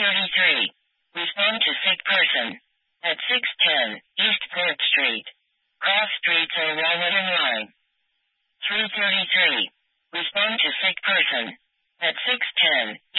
3:33. Respond to sick person. At 6:10, East Court Street. Cross streets or Walnut and Line. 3:33. Respond to sick person. At 6:10,